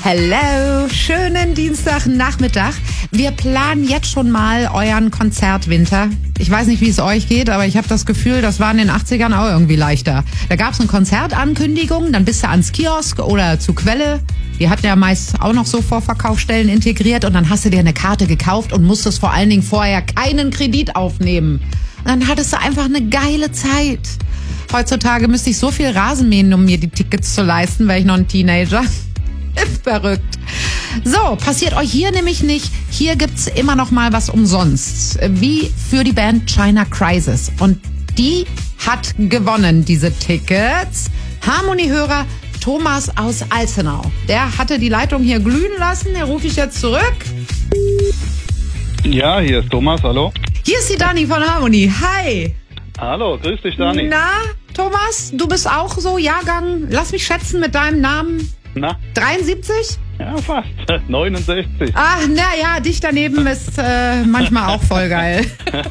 Hello, schönen Dienstagnachmittag. Wir planen jetzt schon mal euren Konzertwinter. Ich weiß nicht, wie es euch geht, aber ich habe das Gefühl, das war in den 80ern auch irgendwie leichter. Da gab es eine Konzertankündigung, dann bist du ans Kiosk oder zu Quelle. Die hatten ja meist auch noch so Vorverkaufsstellen integriert und dann hast du dir eine Karte gekauft und musstest vor allen Dingen vorher keinen Kredit aufnehmen. Und dann hattest du einfach eine geile Zeit. Heutzutage müsste ich so viel Rasen mähen, um mir die Tickets zu leisten, weil ich noch ein Teenager. Ist verrückt. So, passiert euch hier nämlich nicht. Hier gibt's immer noch mal was umsonst. Wie für die Band China Crisis. Und die hat gewonnen, diese Tickets. Harmony-Hörer Thomas aus Alzenau. Der hatte die Leitung hier glühen lassen. Den rufe ich jetzt zurück. Ja, hier ist Thomas, hallo. Hier ist die Dani von Harmony. Hi. Hallo, grüß dich, Dani. Na, Thomas, du bist auch so Jahrgang, lass mich schätzen mit deinem Namen. Na? 73? Ja, fast. 69. Ach, naja, dich daneben ist manchmal auch voll geil.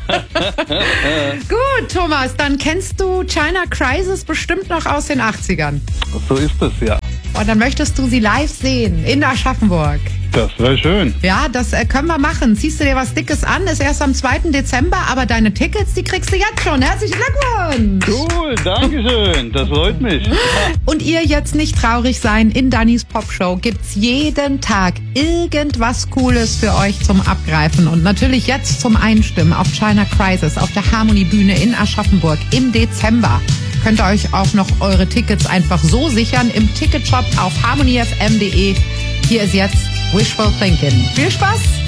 Gut, Thomas, dann kennst du China Crisis bestimmt noch aus den 80ern. So ist es, ja. Und dann möchtest du sie live sehen in Aschaffenburg. Das wäre schön. Ja, das können wir machen. Ziehst du dir was Dickes an, ist erst am 2. Dezember, aber deine Tickets, die kriegst du jetzt schon. Herzlichen Glückwunsch! Cool, dankeschön. Das freut mich. Und ihr jetzt nicht traurig sein, in Dannys Popshow gibt's jeden Tag irgendwas Cooles für euch zum Abgreifen. Und natürlich jetzt zum Einstimmen auf China Crisis auf der Harmony-Bühne in Aschaffenburg im Dezember. Könnt ihr euch auch noch eure Tickets einfach so sichern im Ticketshop auf harmonyfm.de. Hier ist jetzt Wishful Thinking. Viel Spaß!